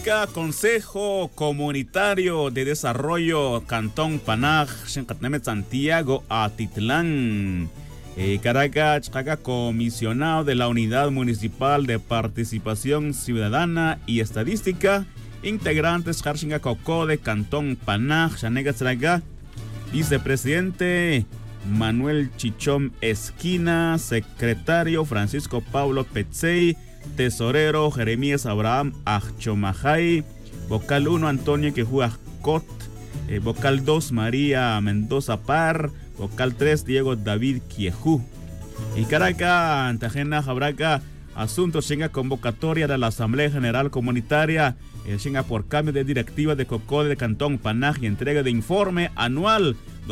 Caracas, Consejo Comunitario de Desarrollo Cantón Panaj, Santiago Atitlán. Caracas, comisionado de la Unidad Municipal de Participación Ciudadana y Estadística, integrantes Harshinga Coco de Cantón Panaj, Shanegatzraga, vicepresidente Manuel Chichón Esquina, secretario Francisco Pablo Petzey, tesorero Jeremías Abraham Achomajay, vocal 1 Antonio Quejuacot, vocal 2 María Mendoza Par, vocal 3 Diego David Quiejú. Y Caracas, Antajena Jabraca, asunto Shinga convocatoria de la Asamblea General Comunitaria, Shinga por cambio de directiva de Cocode de Cantón Panaj y entrega de informe anual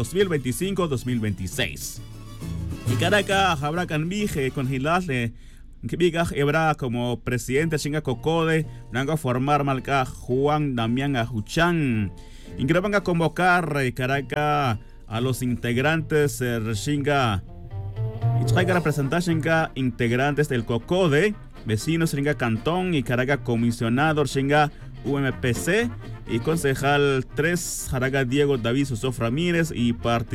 2025-2026. Y Caracas, Jabraca Vije con Gilasle, que Vigaj Ebra como presidente Shinga Cocode, Nanga formar Malca Juan Damián Ajuchan. Y que van a convocar Caracas a los integrantes Shinga y traiga representación integrantes del COCODE, vecinos Shinga Cantón y Caracas comisionado Shinga UMPC y concejal 3 Jaraga Diego David Sosof Ramírez y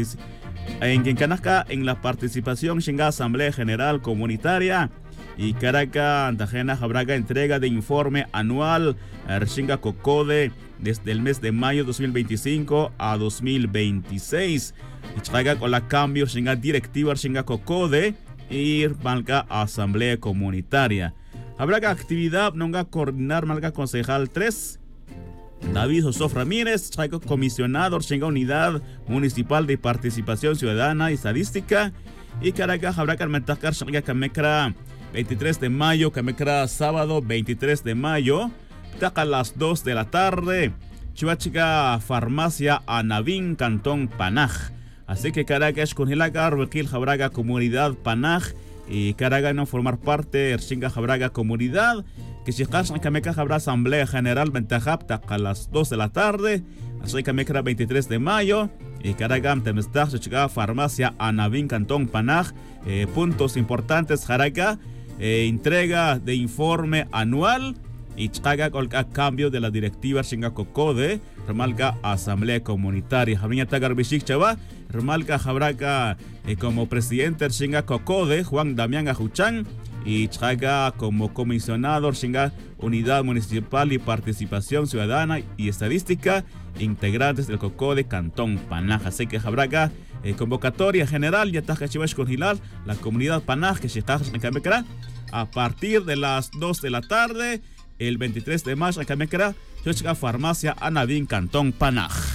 en Canasca en la participación Shinga Asamblea General Comunitaria y Caracas Antajena Jabraga entrega de informe anual Shinga COCODE desde el mes de mayo 2025 a 2026 y traiga con la cambio Shinga directiva Shinga COCODE y Malca Asamblea Comunitaria. Habrá actividad nonga coordinar Malca concejal 3 David Sosof Ramírez, traiga comisionado Shinga Unidad Municipal de Participación Ciudadana y Estadística y Caracas habrá carmentacar Shinga Camecra 23 de mayo, Camecra sábado 23 de mayo, a las 2 de la tarde, Chivachica Farmacia Anavín, Cantón Panaj. Así que Caracas con Hilagar, Wakil Jabraga Comunidad Panaj y Caracas no formar parte Shinga Jabraga Comunidad, que si Cameca habrá Asamblea General Ventajapta a las 2 de la tarde, así que Camecra 23 de mayo, y Caracas Temestag, Chica Farmacia Anavín, Cantón Panaj. Puntos importantes, Caracas. Entrega de informe anual y chaga con el cambio de la directiva Shinga COCODE, remalca Asamblea Comunitaria. Javiña Tagar Bishik Chava, remalca Jabraca como presidente Shinga COCODE, Juan Damián Ajuchan, y chaga como comisionado Shinga Unidad Municipal y Participación Ciudadana y Estadística, integrantes del COCODE Cantón Panaj. Así que Jabraca convocatoria general ya está Chivash con Hilal, la comunidad Panaj que se está en Camecra a partir de las 2 de la tarde el 23 de mayo en Camecra, Farmacia Anavín, Cantón Panaj.